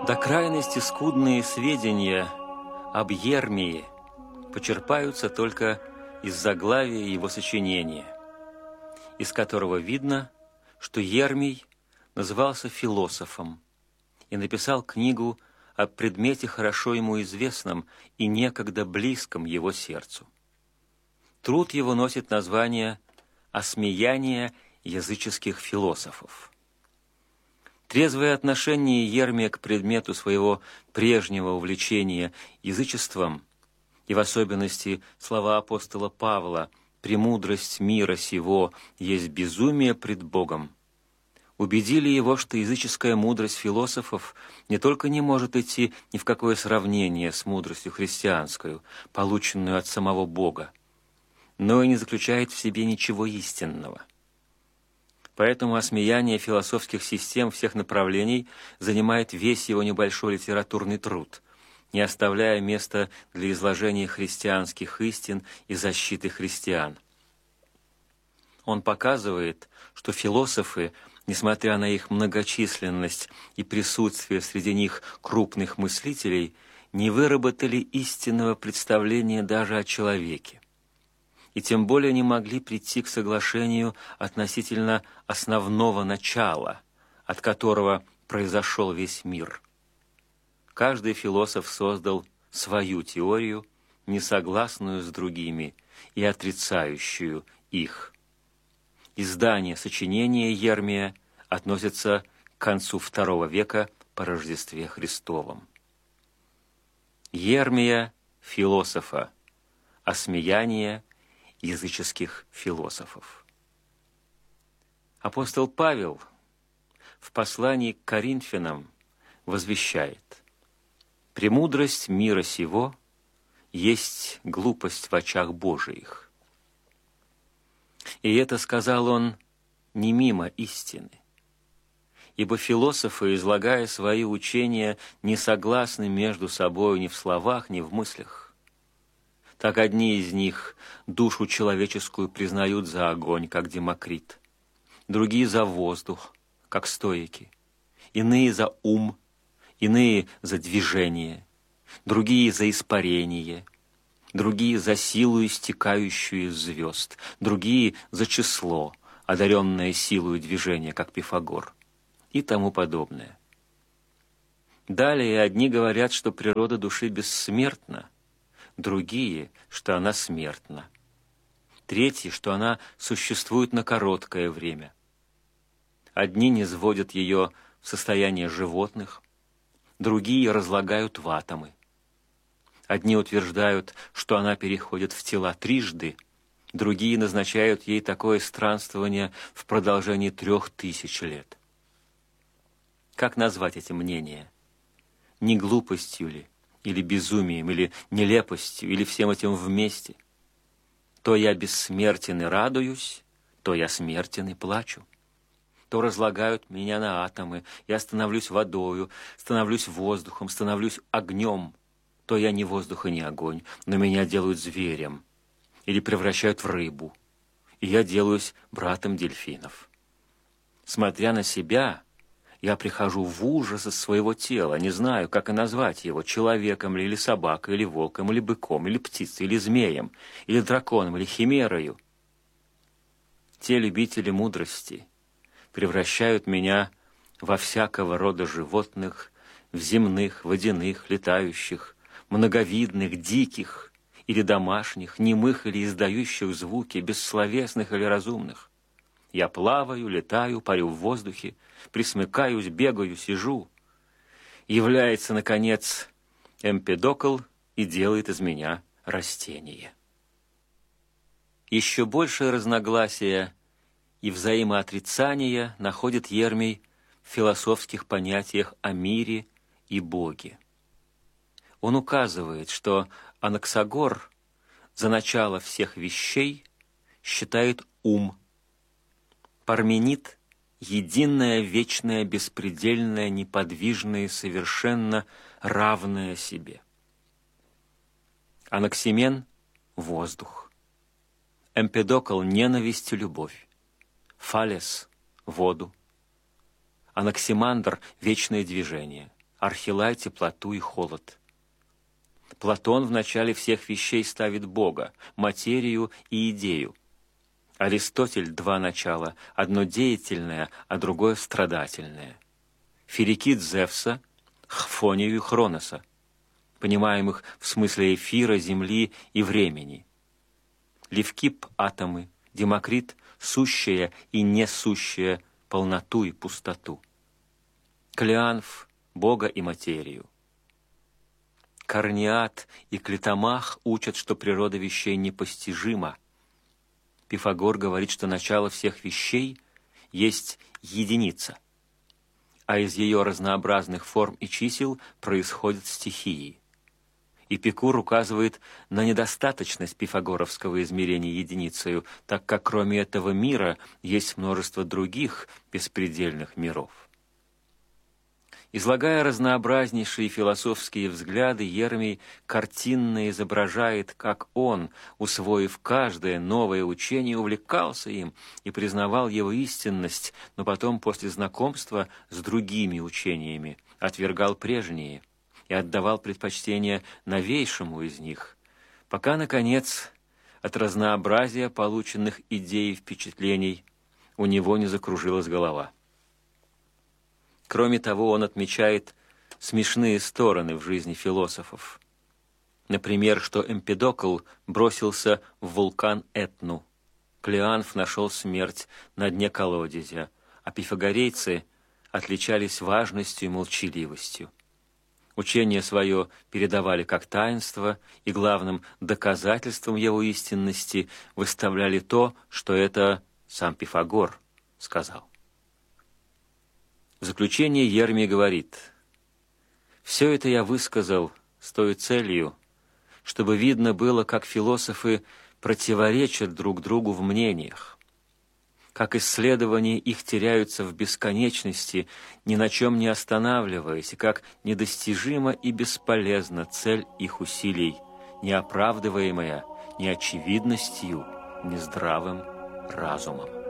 До крайности скудные сведения об Ермии почерпаются только из заглавия его сочинения, из которого видно, что Ермий назывался философом и написал книгу о предмете, хорошо ему известном и некогда близком его сердцу. Труд его носит название «Осмеяние языческих философов». Трезвое отношение Ермия к предмету своего прежнего увлечения язычеством, и в особенности слова апостола Павла «премудрость мира сего есть безумие пред Богом», убедили его, что языческая мудрость философов не только не может идти ни в какое сравнение с мудростью христианскую, полученную от самого Бога, но и не заключает в себе ничего истинного. Поэтому осмеяние философских систем всех направлений занимает весь его небольшой литературный труд, не оставляя места для изложения христианских истин и защиты христиан. Он показывает, что философы, несмотря на их многочисленность и присутствие среди них крупных мыслителей, не выработали истинного представления даже о человеке, и тем более не могли прийти к соглашению относительно основного начала, от которого произошел весь мир. Каждый философ создал свою теорию, несогласную с другими и отрицающую их. Издание сочинения Ермия относится к концу II века по Рождестве Христовом. Ермия философа, осмеяние языческих философов. Апостол Павел в послании к Коринфянам возвещает: «Премудрость мира сего есть глупость в очах Божиих». И это сказал он не мимо истины, ибо философы, излагая свои учения, не согласны между собой ни в словах, ни в мыслях. Так одни из них душу человеческую признают за огонь, как Демокрит, другие за воздух, как стоики, иные за ум, иные за движение, другие за испарение, другие за силу, истекающую из звезд, другие за число, одаренное силой движения, как Пифагор, и тому подобное. Далее одни говорят, что природа души бессмертна, другие, что она смертна, третьи, что она существует на короткое время. Одни низводят ее в состояние животных, другие разлагают в атомы. Одни утверждают, что она переходит в тела трижды, другие назначают ей такое странствование в продолжении 3000 лет. Как назвать эти мнения? Не глупостью ли? Или безумием, или нелепостью, или всем этим вместе? То я бессмертен и радуюсь, то я смертен и плачу. То разлагают меня на атомы, я становлюсь водою, становлюсь воздухом, становлюсь огнем. То я не воздух и не огонь, но меня делают зверем, или превращают в рыбу, и я делаюсь братом дельфинов. Смотря на себя, я прихожу в ужас из своего тела, не знаю, как и назвать его, человеком ли, или собакой, или волком, или быком, или птицей, или змеем, или драконом, или химерою. Те любители мудрости превращают меня во всякого рода животных, в земных, водяных, летающих, многовидных, диких или домашних, немых или издающих звуки, бессловесных или разумных. Я плаваю, летаю, парю в воздухе, присмыкаюсь, бегаю, сижу. Является, наконец, Эмпедокл и делает из меня растение. Еще большее разногласие и взаимоотрицание находит Ермий в философских понятиях о мире и Боге. Он указывает, что Анаксагор за начало всех вещей считает ум, Парменид — единое, вечное, беспредельное, неподвижное, совершенно равное себе. Анаксимен — воздух. Эмпедокл — ненависть и любовь. Фалес — воду. Анаксимандр — вечное движение. Архилай – теплоту и холод. Платон в начале всех вещей ставит Бога, материю и идею. Аристотель – два начала, одно деятельное, а другое страдательное. Ферикид – Зевса, Хфонию и Хроноса, понимаемых в смысле эфира, земли и времени. Левкип – атомы, Демокрит – сущее и несущее, полноту и пустоту. Клеанф – Бога и материю. Корниат и Клитомах учат, что природа вещей непостижима. Пифагор говорит, что начало всех вещей есть единица, а из ее разнообразных форм и чисел происходят стихии. Эпикур указывает на недостаточность пифагоровского измерения единицею, так как кроме этого мира есть множество других беспредельных миров. Излагая разнообразнейшие философские взгляды, Ермий картинно изображает, как он, усвоив каждое новое учение, увлекался им и признавал его истинность, но потом, после знакомства с другими учениями, отвергал прежние и отдавал предпочтение новейшему из них, пока, наконец, от разнообразия полученных идей и впечатлений у него не закружилась голова. Кроме того, он отмечает смешные стороны в жизни философов. Например, что Эмпидокл бросился в вулкан Этну, Клеанф нашел смерть на дне колодезя, а пифагорейцы отличались важностью и молчаливостью. Учение свое передавали как таинство, и главным доказательством его истинности выставляли то, что это сам Пифагор сказал. В заключение Ермий говорит: «Все это я высказал с той целью, чтобы видно было, как философы противоречат друг другу в мнениях, как исследования их теряются в бесконечности, ни на чем не останавливаясь, и как недостижима и бесполезна цель их усилий, не оправдываемая ни очевидностью, ни здравым разумом».